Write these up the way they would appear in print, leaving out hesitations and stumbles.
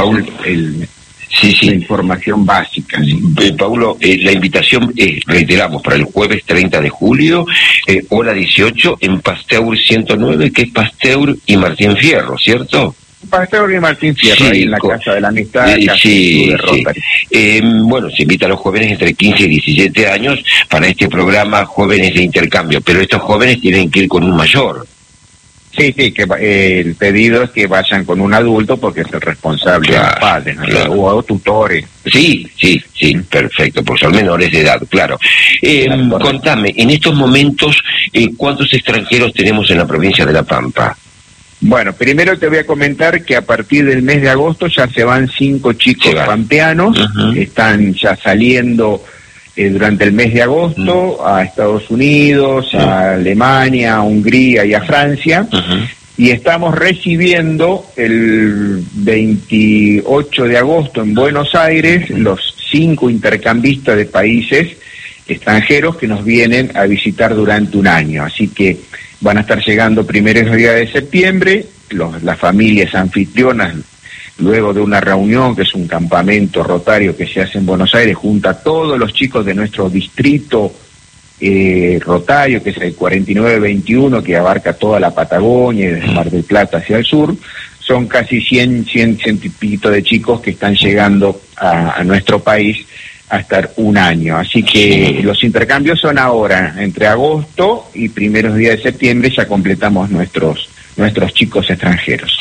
Paulo, sí, la información básica. ¿Sí? Paulo, la invitación reiteramos, para el jueves 30 de julio, hora 18, en Pasteur 109, que es Pasteur y Martín Fierro, ¿cierto? Pasteur y Martín Fierro, ahí en la Casa de la Amistad, sí, de Rotary. Bueno, se invita a los jóvenes entre 15 y 17 años para este programa Jóvenes de Intercambio, pero estos jóvenes tienen que ir con un mayor. Sí, que el pedido es que vayan con un adulto porque es el responsable de los padres, ¿no? Claro. O tutores. Sí, perfecto, porque son menores de edad, claro. Contame, en estos momentos, ¿cuántos extranjeros tenemos en la provincia de La Pampa? Bueno, primero te voy a comentar que a partir del mes de agosto ya se van 5 chicos pampeanos, que están ya saliendo durante el mes de agosto a Estados Unidos, a Alemania, a Hungría y a Francia, y estamos recibiendo el 28 de agosto en Buenos Aires los 5 intercambistas de países extranjeros que nos vienen a visitar durante un año, así que van a estar llegando primeros días de septiembre, las familias anfitrionas, luego de una reunión, que es un campamento rotario que se hace en Buenos Aires, junta a todos los chicos de nuestro distrito rotario, que es el 4921, que abarca toda la Patagonia y desde Mar del Plata hacia el sur. Son casi 100 y pico de chicos que están llegando a nuestro país a estar un año, así que los intercambios son ahora, entre agosto y primeros días de septiembre ya completamos nuestros chicos extranjeros.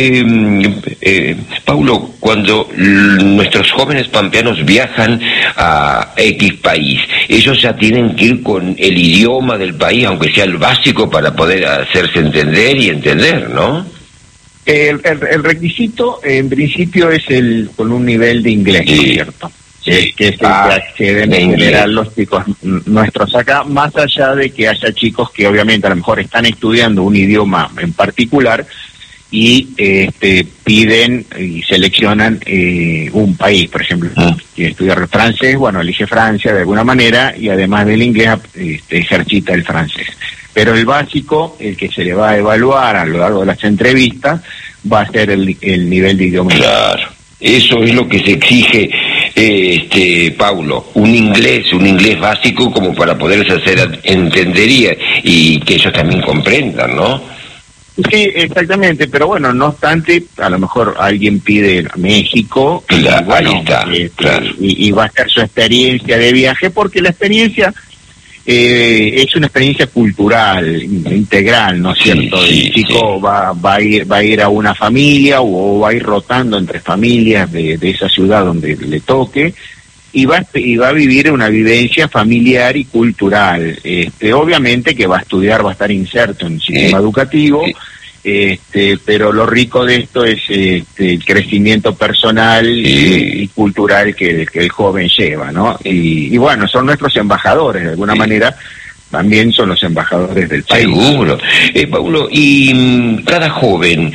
Paulo, cuando nuestros jóvenes pampeanos viajan a X país, ellos ya tienen que ir con el idioma del país, aunque sea el básico, para poder hacerse entender y entender, ¿no? El requisito, en principio, es con un nivel de inglés, ¿no es cierto? Que es el que acceden en general los chicos nuestros acá, más allá de que haya chicos que obviamente a lo mejor están estudiando un idioma en particular y piden y seleccionan un país, por ejemplo, quiere estudiar francés, bueno, elige Francia de alguna manera y además del inglés ejercita el francés. Pero el básico, el que se le va a evaluar a lo largo de las entrevistas, va a ser el nivel de idioma. Claro, eso es lo que se exige, Paulo, un inglés básico como para poderse hacer entender y que ellos también comprendan, ¿no? Sí, exactamente, pero bueno, no obstante, a lo mejor alguien pide México, claro, y bueno, ahí está, claro. y va a ser su experiencia de viaje, porque la experiencia es una experiencia cultural, integral, ¿no es cierto? El chico va a ir a una familia o va a ir rotando entre familias de esa ciudad donde le toque y va a vivir una vivencia familiar y cultural. Obviamente que va a estudiar, va a estar inserto en el sistema educativo, pero lo rico de esto es el crecimiento personal y cultural que el joven lleva, ¿no? Y bueno, son nuestros embajadores, de alguna manera, también son los embajadores del país. Seguro. Paulo, y cada joven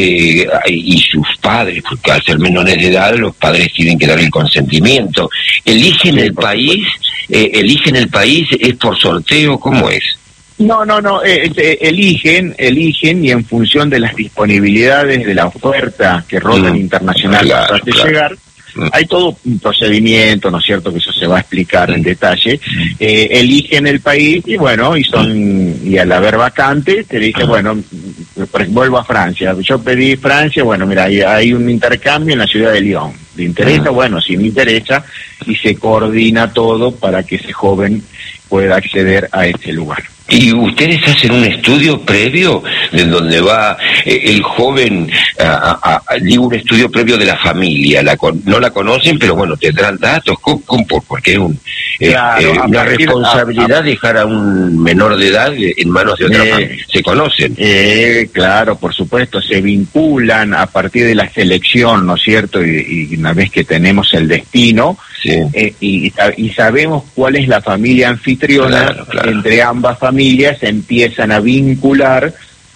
y sus padres, porque al ser menores de edad, los padres tienen que dar el consentimiento. ¿Eligen el país? ¿Eligen el país? ¿Es por sorteo? ¿Cómo es? No, eligen y en función de las disponibilidades de la oferta que Rotary Internacional hace llegar, hay todo un procedimiento, ¿no es cierto?, que eso se va a explicar en detalle. Eligen el país y bueno, y al haber vacante, te dice, bueno, vuelvo a Francia. Yo pedí Francia, bueno, mira, hay un intercambio en la ciudad de Lyon. ¿Le interesa? Bueno, sí me interesa, y se coordina todo para que ese joven pueda acceder a ese lugar. ¿Y ustedes hacen un estudio previo de donde va el joven, digo, un estudio previo de la familia? No la conocen, pero bueno, tendrán datos, porque es una responsabilidad dejar a un menor de edad en manos de otra familia. ¿Se conocen? Claro, por supuesto, se vinculan a partir de la selección, ¿no es cierto? Y una vez que tenemos el destino, y sabemos cuál es la familia anfitriona, claro. Entre ambas familias se empiezan a vincular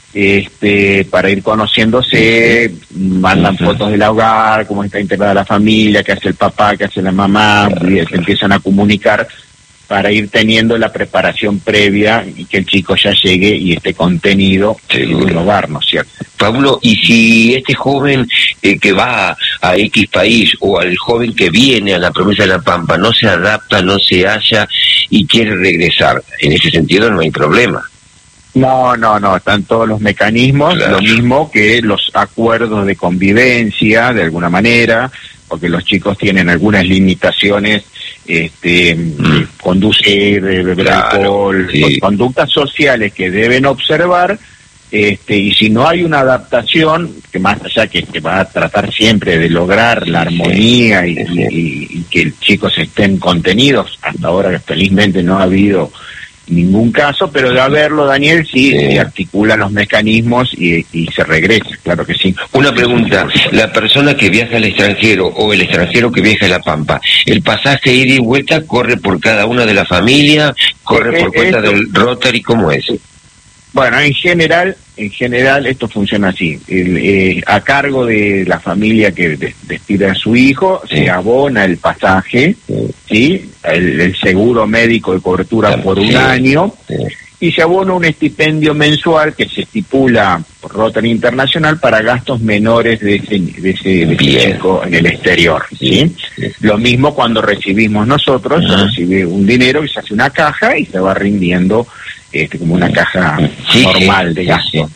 para ir conociéndose, mandan fotos del hogar, cómo está integrada la familia, qué hace el papá, qué hace la mamá, y se empiezan a comunicar para ir teniendo la preparación previa y que el chico ya llegue y esté contenido en el hogar, ¿no es cierto? Pablo, y si este joven que va a X país o al joven que viene a la provincia de La Pampa no se adapta, no se halla y quiere regresar. En ese sentido no hay problema. No, están todos los mecanismos, claro. Lo mismo que los acuerdos de convivencia, de alguna manera, porque los chicos tienen algunas limitaciones, conducir, beber alcohol, sí. Conductas sociales que deben observar, y si no hay una adaptación, que más allá que va a tratar siempre de lograr la armonía y que los chicos estén contenidos, hasta ahora felizmente no ha habido ningún caso, pero de haberlo, Daniel, sí. Se articulan los mecanismos y se regresa, claro que sí. Una pregunta, la persona que viaja al extranjero o el extranjero que viaja a La Pampa, ¿el pasaje ida y vuelta corre por cada una de la familia, corre por cuenta del Rotary, cómo es? Bueno, en general esto funciona así. A cargo de la familia que despide a su hijo, se abona el pasaje, ¿sí? El seguro médico de cobertura por un año, y se abona un estipendio mensual que se estipula por Rotary Internacional para gastos menores de ese chico en el exterior, ¿sí? Lo mismo cuando recibimos nosotros, se recibe un dinero y se hace una caja y se va rindiendo como una caja normal de gasto.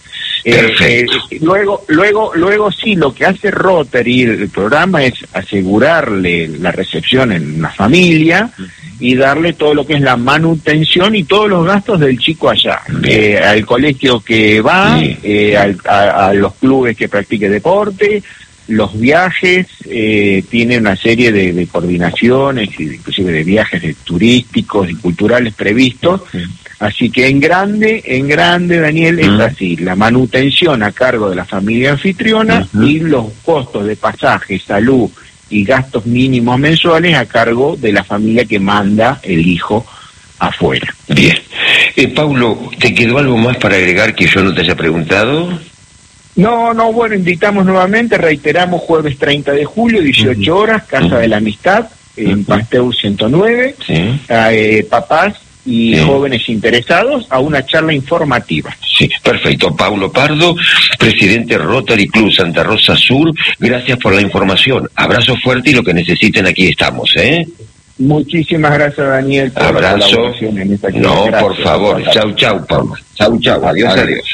Luego sí, lo que hace Rotary, el programa, es asegurarle la recepción en una familia y darle todo lo que es la manutención y todos los gastos del chico allá, al colegio que va, a los clubes que practique deporte, los viajes, tiene una serie de coordinaciones, inclusive de viajes turísticos y culturales previstos. Así que en grande, Daniel, es así: la manutención a cargo de la familia anfitriona y los costos de pasaje, salud y gastos mínimos mensuales a cargo de la familia que manda el hijo afuera. Bien. Paulo, ¿te quedó algo más para agregar que yo no te haya preguntado? No, bueno, invitamos nuevamente, reiteramos, jueves 30 de julio, 18 horas, Casa de la Amistad, en Pasteur 109, papás y jóvenes interesados a una charla informativa. Sí, perfecto. Paulo Pardo, presidente Rotary Club Santa Rosa Sur, gracias por la información. Abrazo fuerte y lo que necesiten, aquí estamos, Muchísimas gracias, Daniel, por abrazo. La colaboración en esta actividad. No, gracias, por favor. Chau, Paulo. Chau. Adiós.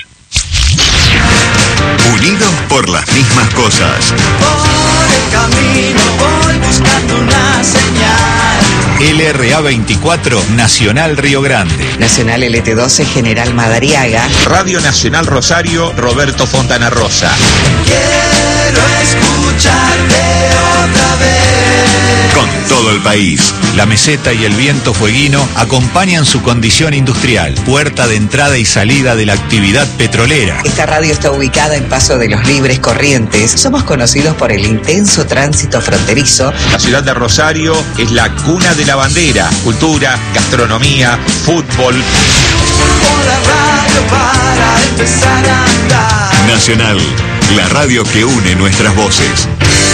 Unidos por las mismas cosas. Por el camino voy buscando una señal. LRA 24, Nacional Río Grande. Nacional LT12, General Madariaga. Radio Nacional Rosario, Roberto Fontana Rosa. Quiero escucharte otra vez. Con todo el país, la meseta y el viento fueguino acompañan su condición industrial, puerta de entrada y salida de la actividad petrolera. Esta radio está ubicada en Paso de los Libres, Corrientes. Somos conocidos por el intenso tránsito fronterizo. La ciudad de Rosario es la cuna de la bandera, cultura, gastronomía, fútbol. Por la radio para empezar a andar. Nacional, la radio que une nuestras voces.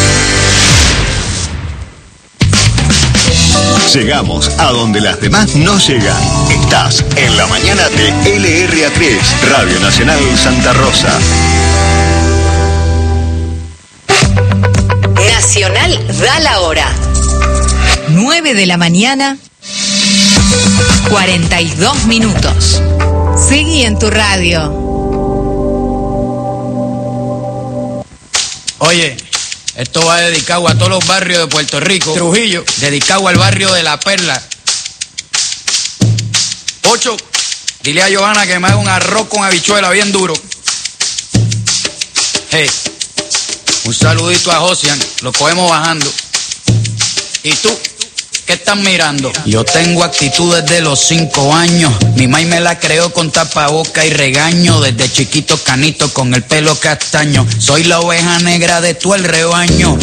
Llegamos a donde las demás no llegan. Estás en la mañana de LRA3, Radio Nacional Santa Rosa. Nacional da la hora. 9 de la mañana, 42 minutos. Seguí en tu radio. Oye, esto va dedicado a todos los barrios de Puerto Rico. Trujillo, dedicado al barrio de La Perla. 8, dile a Johanna que me haga un arroz con habichuela bien duro. Hey, un saludito a Josian, lo cogemos bajando. ¿Y tú? ¿Qué estás mirando? Yo tengo actitud desde los 5 años. Mi maíz me la creó con tapaboca y regaño. Desde chiquito canito con el pelo castaño. Soy la oveja negra de todo el rebaño.